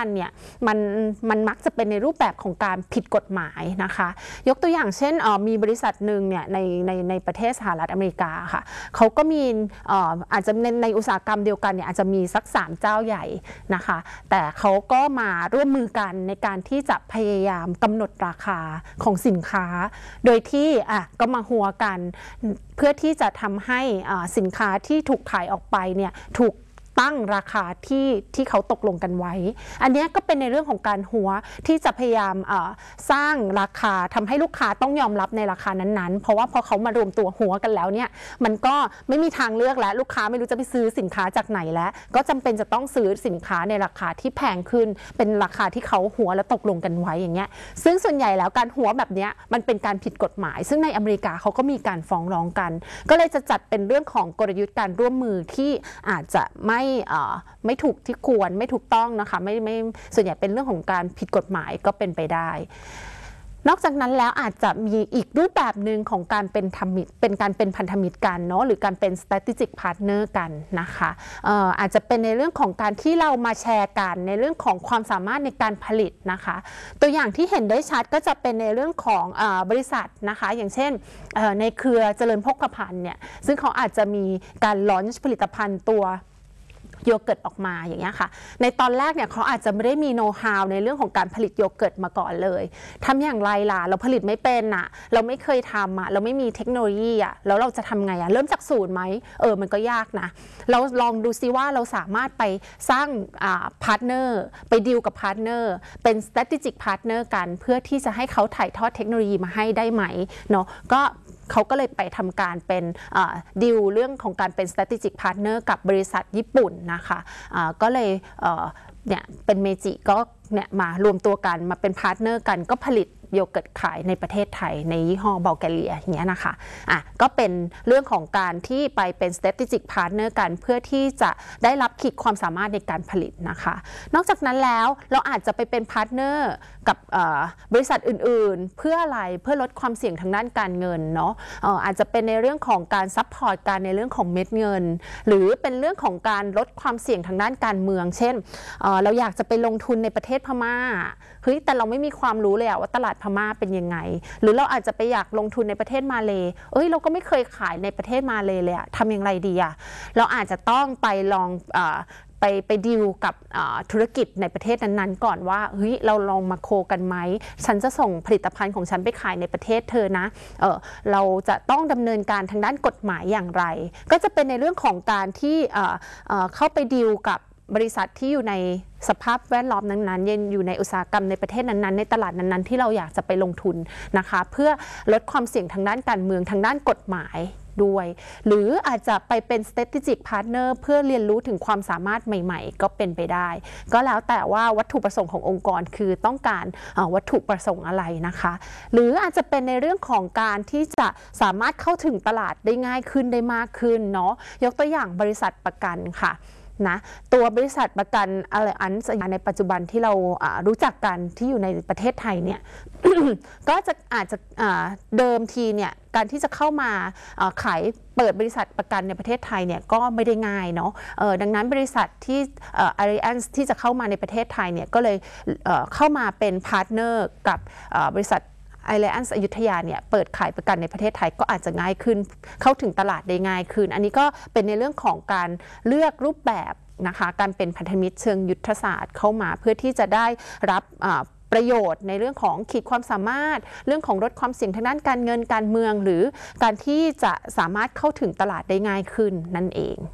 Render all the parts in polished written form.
กันเนี่ยมันมักจะเป็นในรูปแบบของการผิดกฎหมายนะคะยกตัวอย่างเช่นมีบริษัทหนึ่งเนี่ยในประเทศสหรัฐอเมริกาค่ะเขาก็มีอาจจะในอุตสาหกรรมเดียวกันเนี่ยอาจจะมีสัก3เจ้าใหญ่นะคะแต่เขาก็มาร่วมมือกันในการที่จะพยายามกำหนดราคาของสินค้าโดยที่ก็มาหัวกันเพื่อที่จะทำให้สินค้าที่ถูกขายออกไปเนี่ยถูกตั้งราคาที่เขาตกลงกันไว้อันนี้ก็เป็นในเรื่องของการหัวที่จะพยายามสร้างราคาทำให้ลูกค้าต้องยอมรับในราคานั้นๆเพราะว่าพอเขามารวมตัวหัวกันแล้วเนี่ยมันก็ไม่มีทางเลือกแล้วลูกค้าไม่รู้จะไปซื้อสินค้าจากไหนแล้วก็จำเป็นจะต้องซื้อสินค้าในราคาที่แพงขึ้นเป็นราคาที่เขาหัวและตกลงกันไว้อย่างเงี้ยซึ่งส่วนใหญ่แล้วการหัวแบบนี้มันเป็นการผิดกฎหมายซึ่งในอเมริกาเขาก็มีการฟ้องร้องกันก็เลยจะจัดเป็นเรื่องของกลยุทธ์การร่วมมือที่อาจจะไม่ถูกที่ควรไม่ถูกต้องนะคะไม่ส่วนใหญ่เป็นเรื่องของการผิดกฎหมายก็เป็นไปได้นอกจากนั้นแล้วอาจจะมีอีกรูปแบบหนึ่งของการเป็นการเป็นพันธมิตรกันเนาะหรือการเป็น strategic partner กันนะคะอาจจะเป็นในเรื่องของการที่เรามาแชร์กันในเรื่องของความสามารถในการผลิตนะคะตัวอย่างที่เห็นได้ชัดก็จะเป็นในเรื่องของบริษัทนะคะอย่างเช่นในเครือเจริญโภคภัณฑ์เนี่ยซึ่งเขาอาจจะมีการลอนช์ผลิตภัณฑ์ตัวโยเกิร์ตออกมาอย่างเงี้ยค่ะในตอนแรกเนี่ยเขาอาจจะไม่ได้มีโน้ตฮาวในเรื่องของการผลิตโยเกิร์ตมาก่อนเลยทำอย่างไรล่ะเราผลิตไม่เป็นอะเราไม่เคยทำอะเราไม่มีเทคโนโลยีอะแล้วเราจะทำไงอะเริ่มจากศูนย์ไหมมันก็ยากนะเราลองดูซิว่าเราสามารถไปสร้างพาร์ทเนอร์ไปดีลกับพาร์ทเนอร์เป็น strategic partner กันเพื่อที่จะให้เขาถ่ายทอดเทคโนโลยีมาให้ได้ไหมเนาะก็เขาก็เลยไปทำการเป็นดีลเรื่องของการเป็น strategic partner กับบริษัทญี่ปุ่นนะคะก็เลยเนี่ยเป็นเมจิก็เนี่ยมารวมตัวกันมาเป็นพาร์ทเนอร์กันก็ผลิตโยเกิร์ตขายในประเทศไทยในยี่ห้อบัลแกเรียอย่างเงี้ยนะคะก็เป็นเรื่องของการที่ไปเป็น strategic partner กันเพื่อที่จะได้รับขีดความสามารถในการผลิตนะคะนอกจากนั้นแล้วเราอาจจะไปเป็นพาร์ทเนอร์กับบริษัทอื่นๆเพื่ออะไรเพื่อลดความเสี่ยงทางด้านการเงินเนาะอาจจะเป็นในเรื่องของการซัพพอร์ตการในเรื่องของเม็ดเงินหรือเป็นเรื่องของการลดความเสี่ยงทางด้านการเมืองเช่นเราอยากจะไปลงทุนในประเทศพม่าเฮ้ยแต่เราไม่มีความรู้เลยว่าตลาดพม่าเป็นยังไงหรือเราอาจจะไปอยากลงทุนในประเทศมาเลเราก็ไม่เคยขายในประเทศมาเลเลยทำอย่างไรดีเราอาจจะต้องไปลองไปดีลกับธุรกิจในประเทศนั้นๆก่อนว่าเฮ้ยเราลองมาโคกันไหมฉันจะส่งผลิตภัณฑ์ของฉันไปขายในประเทศเธอนะเราจะต้องดำเนินการทางด้านกฎหมายอย่างไรก็จะเป็นในเรื่องของการที่เข้าไปดีลกับบริษัทที่อยู่ในสภาพแวดล้อมนั้นๆอยู่ในอุตสาหกรรมในประเทศนั้นๆในตลาดนั้นๆที่เราอยากจะไปลงทุนนะคะเพื่อลดความเสี่ยงทางด้านการเมืองทางด้านกฎหมายด้วยหรืออาจจะไปเป็น strategic partner เพื่อเรียนรู้ถึงความสามารถใหม่ๆก็เป็นไปได้ก็แล้วแต่ว่าวัตถุประสงค์ขององค์กรคือต้องการวัตถุประสงค์อะไรนะคะหรืออาจจะเป็นในเรื่องของการที่จะสามารถเข้าถึงตลาดได้ง่ายขึ้นได้มากขึ้นเนาะยกตัวอย่างบริษัทประกันค่ะนะตัวบริษัทประกันอะไรอันในปัจจุบันที่เรารู้จักกันที่อยู่ในประเทศไทยเนี่ย ก็จะอาจจะเดิมทีเนี่ยการที่จะเข้ามาขายเปิดบริษัทประกันในประเทศไทยเนี่ยก็ไม่ได้ง่ายเนาะดังนั้นบริษัทที่Allianz ที่จะเข้ามาในประเทศไทยเนี่ยก็เลยเข้ามาเป็นพาร์ทเนอร์กับบริษัทAllianz อยุธยาเนี่ยเปิดขายประกันในประเทศไทยก็อาจจะง่ายขึ้นเข้าถึงตลาดได้ง่ายขึ้นอันนี้ก็เป็นในเรื่องของการเลือกรูปแบบนะคะการเป็นพันธมิตรเชิงยุทธศาสตร์เข้ามาเพื่อที่จะได้รับประโยชน์ในเรื่องของขีดความสามารถเรื่องของลดความเสี่ยงทางด้านการเงินการเมืองหรือการที่จะสามารถเข้าถึงตลาดได้ง่ายขึ้นนั่นเอง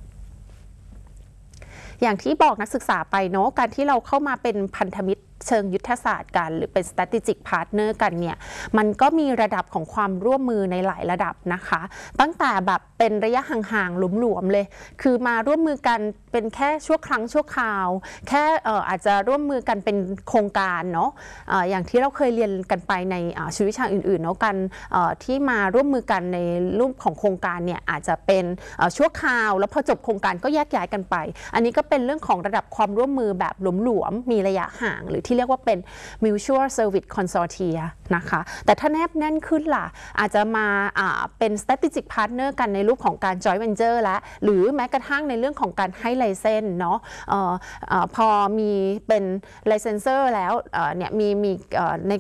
อย่างที่บอกนักศึกษาไปเนาะการที่เราเข้ามาเป็นพันธมิตรเชิงยุทธศาสตร์กันหรือเป็น strategic partner กันเนี่ยมันก็มีระดับของความร่วมมือในหลายระดับนะคะตั้งแต่แบบเป็นระยะห่างๆหลวมๆเลยคือมาร่วมมือกันเป็นแค่ชั่วครั้งชั่วคราวแค่อาจจะร่วมมือกันเป็นโครงการเนาะอย่างที่เราเคยเรียนกันไปในชีววิชาอื่นๆเนาะกันที่มาร่วมมือกันในรูปของโครงการเนี่ยอาจจะเป็นชั่วคราวแล้วพอจบโครงการก็แยกย้ายกันไปอันนี้ก็เป็นเรื่องของระดับความร่วมมือแบบหลวมๆมีระยะห่างหรือที่เรียกว่าเป็น mutual service consortia นะคะแต่ถ้าแนบแน่นขึ้นล่ะอาจจะมาเป็น strategic partner กันในรูปของการ joint venture และหรือแม้กระทั่งในเรื่องของการให้ไลเซนส์เนาะพอมีเป็น licenser แล้วเนี่ยมีใน